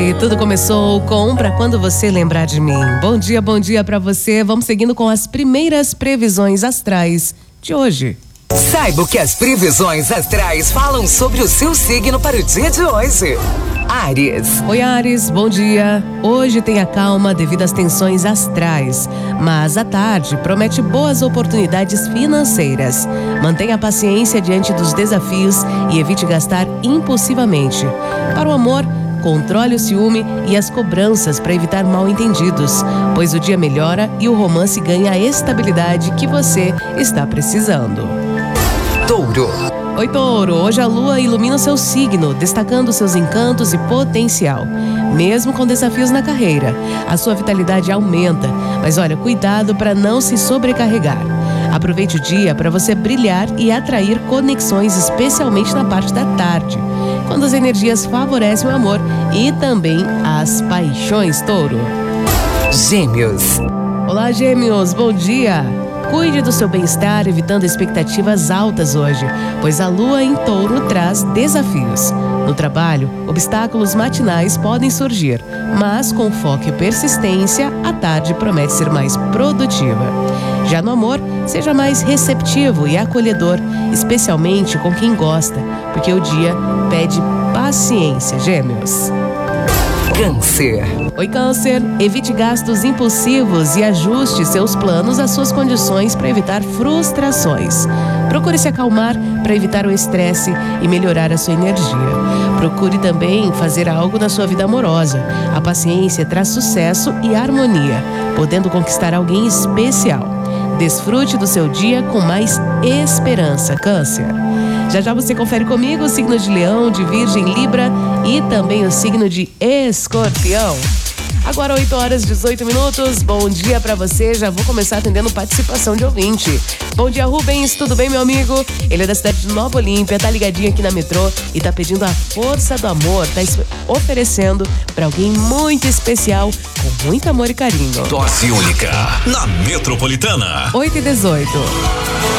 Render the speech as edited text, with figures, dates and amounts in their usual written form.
hoje tudo começou com Pra Quando Você Lembrar de Mim. Bom dia pra você. Vamos seguindo com as primeiras previsões astrais de hoje. Saiba o que as previsões astrais falam sobre o seu signo para o dia de hoje. Áries. Oi, Áries, bom dia. Hoje tenha calma devido às tensões astrais, mas à tarde promete boas oportunidades financeiras. Mantenha a paciência diante dos desafios e evite gastar impulsivamente. Para o amor, controle o ciúme e as cobranças para evitar mal-entendidos, pois o dia melhora e o romance ganha a estabilidade que você está precisando. Touro. Oi, Touro, hoje a lua ilumina o seu signo, destacando seus encantos e potencial. Mesmo com desafios na carreira, a sua vitalidade aumenta, mas olha, cuidado para não se sobrecarregar. Aproveite o dia para você brilhar e atrair conexões, especialmente na parte da tarde, quando as energias favorecem o amor e também as paixões, Touro. Gêmeos. Olá, Gêmeos, bom dia! Cuide do seu bem-estar, evitando expectativas altas hoje, pois a lua em Touro traz desafios. No trabalho, obstáculos matinais podem surgir, mas com foco e persistência, a tarde promete ser mais produtiva. Já no amor, seja mais receptivo e acolhedor, especialmente com quem gosta, porque o dia pede paciência, Gêmeos. Câncer. Oi, Câncer, evite gastos impulsivos e ajuste seus planos às suas condições para evitar frustrações. Procure se acalmar para evitar o estresse e melhorar a sua energia. Procure também fazer algo na sua vida amorosa. A paciência traz sucesso e harmonia, podendo conquistar alguém especial. Desfrute do seu dia com mais esperança, Câncer. Já você confere comigo o signo de Leão, de Virgem, Libra e também o signo de Escorpião. Agora 8h18. Bom dia pra você. Já vou começar atendendo participação de ouvinte. Bom dia, Rubens. Tudo bem, meu amigo? Ele é da cidade de Nova Olímpia, tá ligadinho aqui na metrô e tá pedindo a força do amor. Tá oferecendo pra alguém muito especial, com muito amor e carinho. Dose única na Metropolitana. 8h18.